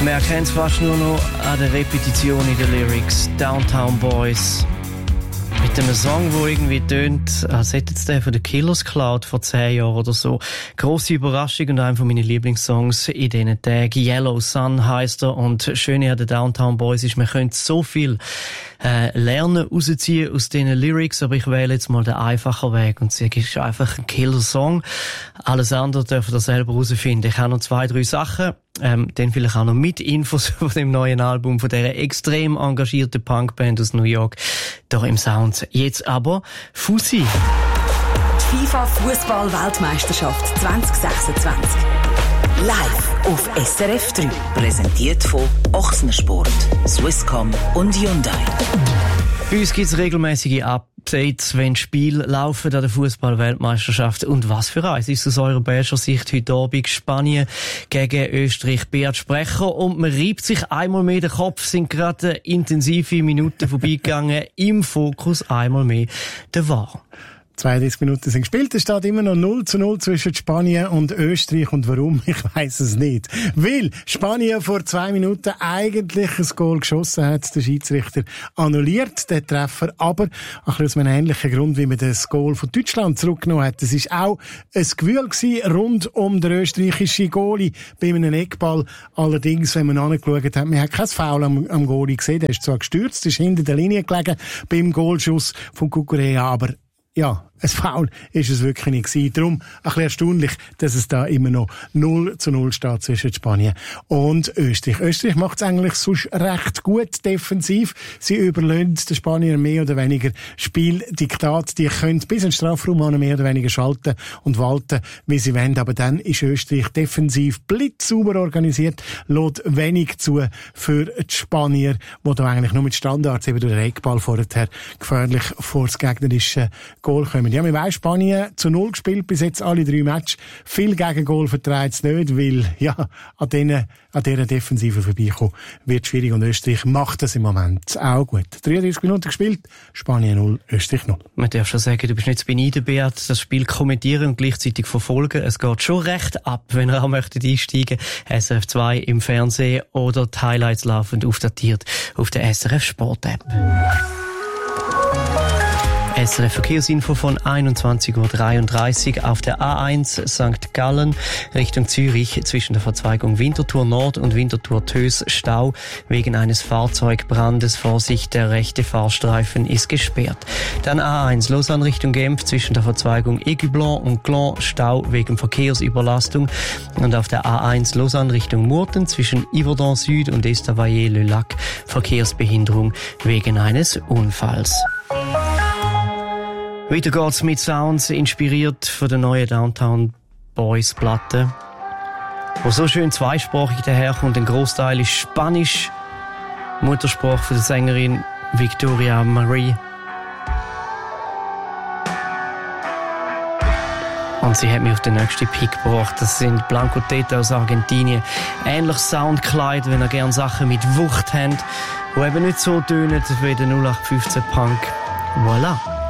Man erkennt es fast nur noch an der Repetition in den Lyrics. Downtown Boys. Mit einem Song, der irgendwie tönt, als hätte es den von den Killers geklaut vor 10 Jahren oder so. Grosse Überraschung und einer meiner Lieblingssongs in diesen Tagen. Yellow Sun heisst er. Und das Schöne an den Downtown Boys ist, man könnte so viel lernen, rausziehen aus diesen Lyrics, aber ich wähle jetzt mal den einfachen Weg und sage, es ist einfach ein Killer-Song. Alles andere dürfen ihr selber herausfinden. Ich habe noch 2, 3 Sachen. Dann vielleicht auch noch mit Infos von dem neuen Album von dieser extrem engagierten Punkband aus New York, hier im Sound. Jetzt aber Fussi. Die FIFA-Fußball-Weltmeisterschaft 2026. Live auf SRF 3. Präsentiert von Ochsnersport, Swisscom und Hyundai. Bei uns gibt es regelmäßige Updates, wenn Spiele laufen an der Fußball-Weltmeisterschaft. Und was für eins ist aus eurer Bärscher-Sicht heute Abend Spanien gegen Österreich? Beat Sprecher. Und man reibt sich einmal mehr den Kopf, sind gerade intensive Minuten vorbeigegangen. Im Fokus einmal mehr der VAR. 32 Minuten sind gespielt. Es steht immer noch 0:0 zwischen Spanien und Österreich. Und warum? Ich weiss es nicht. Weil Spanien vor 2 Minuten eigentlich ein Goal geschossen hat. Der Schiedsrichter annulliert den Treffer. Aber auch aus einem ähnlichen Grund, wie man das Goal von Deutschland zurückgenommen hat. Es war auch ein Gewühl gewesen, rund um den österreichischen Goalie bei einem Eckball. Allerdings, wenn man angeschaut hat, man hat kein Foul am Goalie gesehen. Der ist zwar gestürzt, ist hinter der Linie gelegen beim Goalschuss von Kukurea, aber ja, ein Foul ist es wirklich nicht gewesen. Darum ein bisschen erstaunlich, dass es da immer noch 0:0 steht zwischen Spanien und Österreich. Österreich macht es eigentlich sonst recht gut defensiv. Sie überlassen den Spaniern mehr oder weniger Spieldiktat. Die können bis in den Strafraum an mehr oder weniger schalten und walten, wie sie wollen. Aber dann ist Österreich defensiv blitzsauber organisiert, lässt wenig zu für die Spanier, die da eigentlich nur mit Standards eben durch den Eckball vorher gefährlich vor das gegnerische Goal kommen. Ja, wir weiss, Spanien zu 0 gespielt, bis jetzt alle 3 Matches. Viel Gegengol vertreibt es nicht, weil, ja, an dieser Defensive vorbeikommen wird schwierig und Österreich macht das im Moment auch gut. 33 Minuten gespielt, Spanien 0, Österreich 0. Man darf schon sagen, du bist nicht beneiden, Beat, das Spiel kommentieren und gleichzeitig verfolgen. Es geht schon recht ab, wenn ihr auch möchtet einsteigen. SRF 2 im Fernsehen oder die Highlights laufend aufdatiert auf der SRF Sport App. SRF Verkehrsinfo von 21:33 Uhr auf der A1 St. Gallen Richtung Zürich zwischen der Verzweigung Winterthur Nord und Winterthur Tös Stau wegen eines Fahrzeugbrandes. Vorsicht, der rechte Fahrstreifen ist gesperrt. Dann A1 Lausanne Richtung Genf zwischen der Verzweigung Aigueblanc und Gland Stau wegen Verkehrsüberlastung. Und auf der A1 Lausanne Richtung Murten zwischen Yverdon Süd und Estavayer-le-Lac Verkehrsbehinderung wegen eines Unfalls. Weiter geht's mit Sounds, inspiriert von der neuen Downtown Boys Platte, wo so schön zweisprachig daherkommt. Ein Großteil ist Spanisch, Muttersprache von der Sängerin Victoria Marie. Und sie hat mich auf den nächsten Pick gebracht. Das sind Blanco Teta aus Argentinien. Ähnliches Soundkleid, wenn ihr gerne Sachen mit Wucht habt, die eben nicht so tönen wie der 0815 Punk. Voilà.